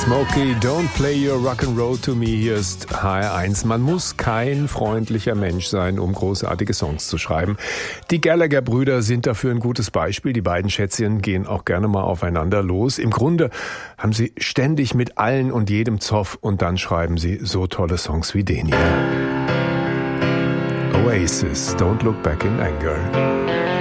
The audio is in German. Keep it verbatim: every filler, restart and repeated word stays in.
Smokey, don't play your rock'n'roll to me. Hier ist H R eins. Man muss kein freundlicher Mensch sein, um großartige Songs zu schreiben. Die Gallagher-Brüder sind dafür ein gutes Beispiel. Die beiden Schätzchen gehen auch gerne mal aufeinander los. Im Grunde haben sie ständig mit allen und jedem Zoff und dann schreiben sie so tolle Songs wie den hier. Oasis, Don't Look Back in Anger.